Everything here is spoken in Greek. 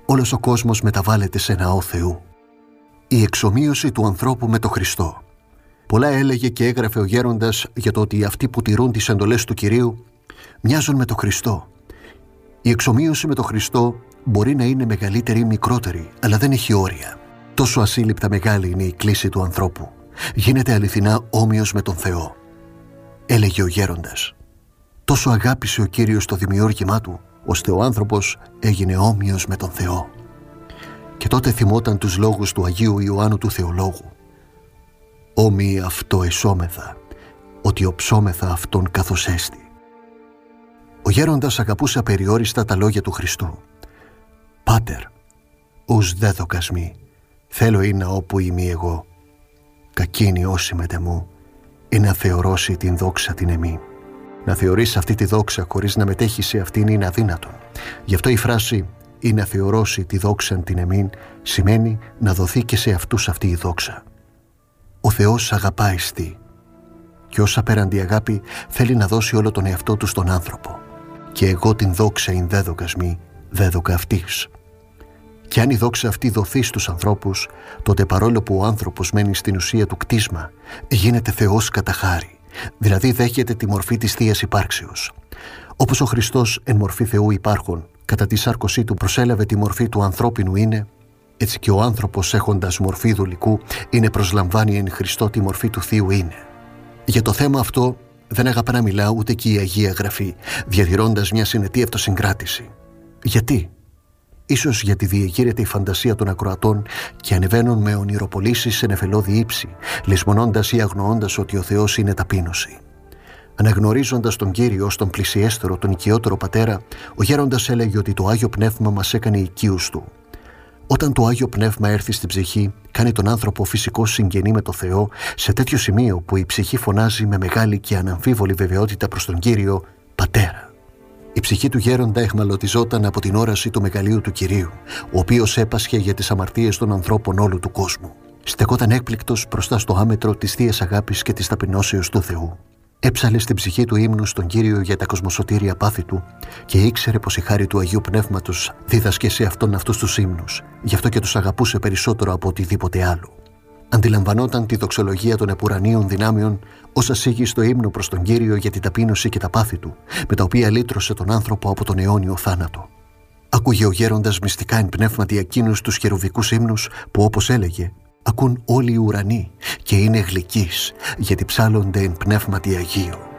όλος ο κόσμος μεταβάλλεται σε ναό Θεού. Η εξομοίωση του ανθρώπου με τον Χριστό. Πολλά έλεγε και έγραφε ο γέροντας για το ότι αυτοί που τηρούν τις εντολές του Κυρίου μοιάζουν με τον Χριστό. Η εξομοίωση με τον Χριστό μπορεί να είναι μεγαλύτερη ή μικρότερη, αλλά δεν έχει όρια. Τόσο ασύλληπτα μεγάλη είναι η κλίση του ανθρώπου. Γίνεται αληθινά όμοιος με τον Θεό. Έλεγε ο γέροντας. Τόσο αγάπησε ο Κύριος το δημιούργημά του, ώστε ο άνθρωπος έγινε όμοιος με τον Θεό. Και τότε θυμόταν τους λόγους του Αγίου Ιωάννου του Θεολόγου. Όμοιοι αυτό εσώμεθα, ότι οψόμεθα αυτόν καθώς έστι. Ο γέροντας αγαπούσε απεριόριστα τα λόγια του Χριστού. «Πάτερ, ους δε δοκασμοί, θέλω είναι όπου είμαι εγώ. Κακίνη όσοι μετεμού, ή να θεωρώσει την δόξα την εμή». Να θεωρείς αυτή τη δόξα χωρίς να μετέχεις σε αυτήν είναι αδύνατον. Γι' αυτό η φράση «ή να θεωρώσει τη δόξαν την εμήν» σημαίνει να δοθεί και σε αυτούς αυτή η δόξα. Ο Θεός αγαπάει στή και ως απέραντη αγάπη θέλει να δώσει όλο τον εαυτό του στον άνθρωπο. Και εγώ την δόξα ειν δε δοκασμοί, δε δοκα αυτής. Και αν η δόξα αυτή δοθεί στους ανθρώπους, τότε παρόλο που ο άνθρωπος μένει στην ουσία του κτίσμα, γίνεται Θεός κατά χάρη, δηλαδή δέχεται τη μορφή της Θείας Υπάρξεως. Όπως ο Χριστός εν μορφή Θεού υπάρχων, κατά τη σάρκωσή του προσέλαβε τη μορφή του ανθρώπινου είναι, έτσι και ο άνθρωπος έχοντας μορφή δουλικού είναι προσλαμβάνει εν Χριστώ τη μορφή του Θείου είναι. Για το θέμα αυτό δεν αγαπά να μιλά ούτε και η Αγία Γραφή, διατηρώντας μια συνετή αυτοσυγκράτηση. Γιατί? Ίσως γιατί διεγείρεται η φαντασία των ακροατών και ανεβαίνουν με ονειροπολίσεις σε νεφελώδη ύψη, λησμονώντας ή αγνοώντας ότι ο Θεός είναι ταπείνωση. Αναγνωρίζοντας τον Κύριο ως τον πλησιέστερο, τον οικειότερο Πατέρα, ο γέροντας έλεγε ότι το Άγιο Πνεύμα μας έκανε οικείους του. Όταν το Άγιο Πνεύμα έρθει στην ψυχή, κάνει τον άνθρωπο φυσικό συγγενή με το Θεό σε τέτοιο σημείο που η ψυχή φωνάζει με μεγάλη και αναμφίβολη βεβαιότητα προς τον Κύριο «Πατέρα». Η ψυχή του γέροντα εχμαλωτιζόταν από την όραση του μεγαλείου του Κυρίου, ο οποίος έπασχε για τις αμαρτίες των ανθρώπων όλου του κόσμου. Στεκόταν έκπληκτος μπροστά στο άμετρο της θείας αγάπης και της ταπεινώσεως του Θεού. Έψαλε στην ψυχή του ύμνους στον Κύριο για τα κοσμοσωτήρια πάθη του και ήξερε πως η χάρη του Αγίου Πνεύματος δίδασκε σε αυτόν αυτούς τους ύμνους, γι' αυτό και τους αγαπούσε περισσότερο από οτιδήποτε άλλο. Αντιλαμβανόταν τη δοξολογία των επουρανίων δυνάμεων όσα σήγει στο ύμνο προς τον Κύριο για την ταπείνωση και τα πάθη του, με τα οποία λύτρωσε τον άνθρωπο από τον αιώνιο θάνατο. Άκουγε ο γέροντας μυστικά εν πνεύματι εκείνους τους χερουβικούς ύμνους που, όπως έλεγε, ακούν όλοι οι ουρανοί και είναι γλυκείς, γιατί ψάλλονται εν πνεύματι Αγίο.